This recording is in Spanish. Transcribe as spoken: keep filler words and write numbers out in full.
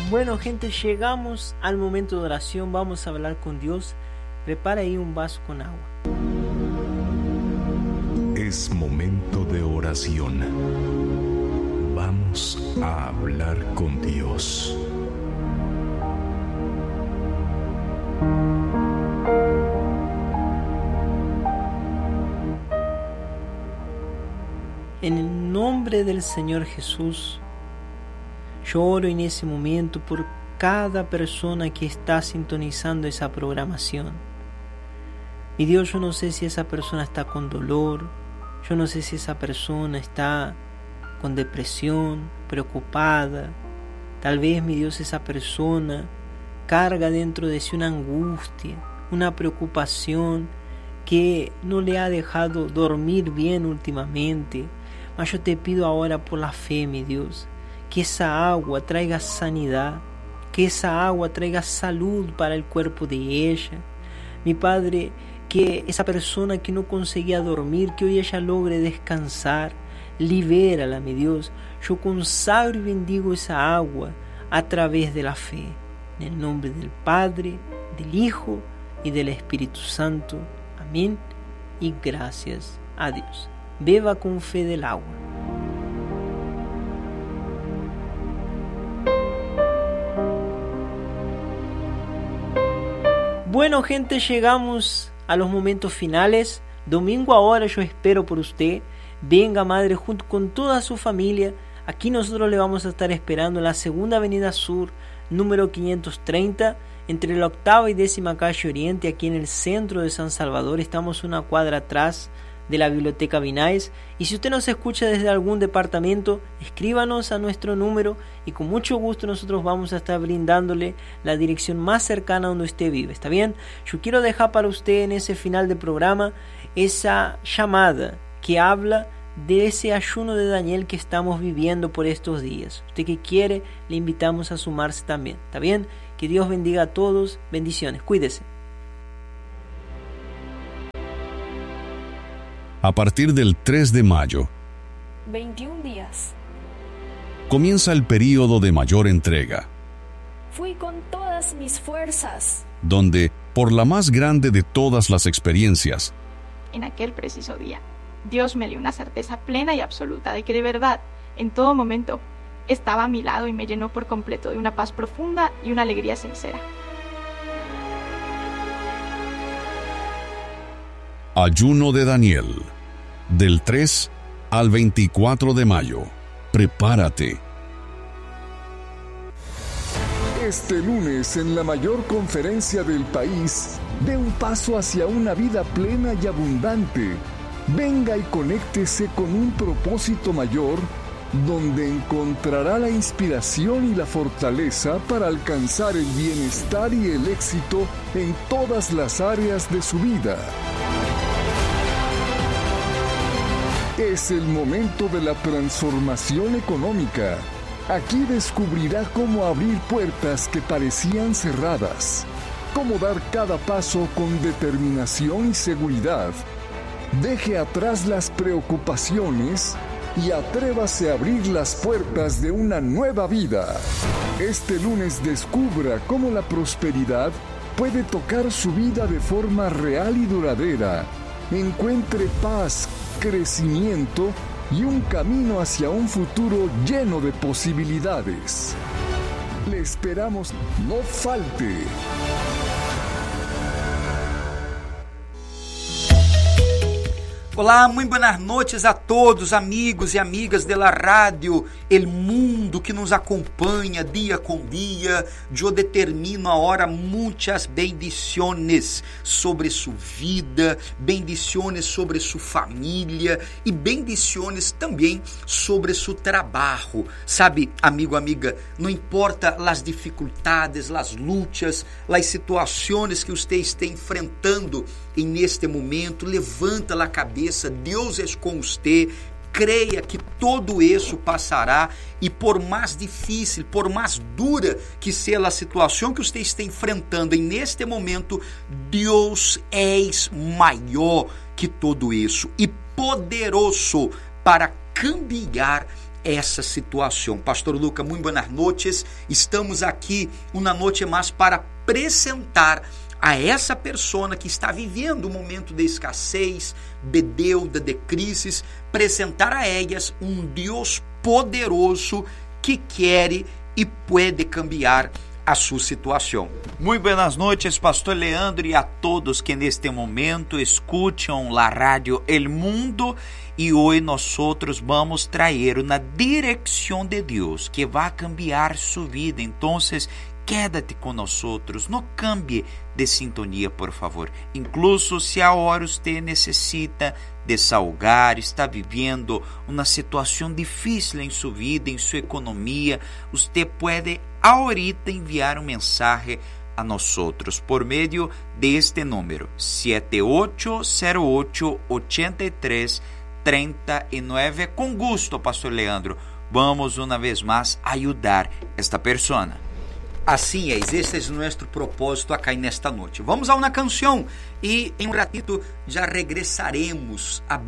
Bueno, gente, llegamos al momento de oración. Vamos a hablar con Dios. Prepara ahí un vaso con agua. Es momento de oración. Vamos a hablar con Dios. En el nombre del Señor Jesús, yo oro en ese momento por cada persona que está sintonizando esa programación. Mi Dios, yo no sé si esa persona está con dolor, yo no sé si esa persona está con depresión, preocupada. Tal vez, mi Dios, esa persona carga dentro de sí una angustia, una preocupación que no le ha dejado dormir bien últimamente. Mas yo te pido ahora por la fe, mi Dios, que esa agua traiga sanidad, que esa agua traiga salud para el cuerpo de ella. Mi Padre, que esa persona que no conseguía dormir, que hoy ella logre descansar. Libérala, mi Dios. Yo consagro y bendigo esa agua a través de la fe. En el nombre del Padre, del Hijo y del Espíritu Santo. Amén. Y gracias a Dios. Beba con fe del agua. Bueno, gente, llegamos a los momentos finales. Domingo ahora yo espero por usted. Venga, madre, junto con toda su familia. Aquí nosotros le vamos a estar esperando en la segunda avenida sur, número quinientos treinta, entre la octava y décima calle Oriente, aquí en el centro de San Salvador. Estamos una cuadra atrás de la Biblioteca Vinayes. Y si usted nos escucha desde algún departamento, escríbanos a nuestro número y con mucho gusto nosotros vamos a estar brindándole la dirección más cercana donde usted vive. ¿Está bien? Yo quiero dejar para usted en ese final del programa esa llamada que habla de ese ayuno de Daniel que estamos viviendo por estos días. Usted que quiere, le invitamos a sumarse también. ¿Está bien? Que Dios bendiga a todos. Bendiciones. Cuídese. A partir del tres de mayo, veintiún días, comienza el período de mayor entrega, fui con todas mis fuerzas, donde, por la más grande de todas las experiencias, en aquel preciso día, Dios me dio una certeza plena y absoluta de que de verdad, en todo momento, estaba a mi lado y me llenó por completo de una paz profunda y una alegría sincera. Ayuno de Daniel, del tres al veinticuatro de mayo. Prepárate. Este lunes, en la mayor conferencia del país, dé un paso hacia una vida plena y abundante. Venga y conéctese con un propósito mayor, donde encontrará la inspiración y la fortaleza para alcanzar el bienestar y el éxito en todas las áreas de su vida. Es el momento de la transformación económica. Aquí descubrirá cómo abrir puertas que parecían cerradas, cómo dar cada paso con determinación y seguridad. Deje atrás las preocupaciones y atrévase a abrir las puertas de una nueva vida. Este lunes descubra cómo la prosperidad puede tocar su vida de forma real y duradera. Encuentre paz, crecimiento y un camino hacia un futuro lleno de posibilidades. Le esperamos, no falte. Olá, muito boas noites a todos, amigos e amigas da rádio El Mundo que nos acompanha dia com dia. Eu determino agora muitas bendiciones sobre sua vida, bendiciones sobre sua família e bendiciones também sobre seu trabalho. Sabe, amigo, amiga, não importa as dificuldades, as lutas, as situações que você está enfrentando em neste momento, levanta a cabeça. Deus é com você, creia que todo isso passará e por mais difícil, por mais dura que seja a situação que você está enfrentando em neste momento, Deus é maior que tudo isso e poderoso para cambiar essa situação. Pastor Luca, muito buenas noches. Estamos aqui uma noite mais para apresentar a essa pessoa que está vivendo um momento de escassez, de deuda, de crises, apresentar a elas um Deus poderoso que quer e pode cambiar a sua situação. Muito buenas noches, Pastor Leandro, e a todos que neste momento escutam a rádio El Mundo. E hoje nós vamos trazer uma direção de Deus que vai cambiar sua vida. Então, quédate com nós, não cambie de sintonia, por favor. Incluso se agora você necessita desahogar, está vivendo uma situação difícil em sua vida, em sua economia, você pode ahorita enviar um mensagem a nós por meio deste número sete oito zero oito oito três três nove. Com gosto, Pastor Leandro, vamos uma vez mais ajudar esta pessoa. Assim é, este é nosso propósito acá nesta noite. Vamos a uma canção e em um ratito já regressaremos a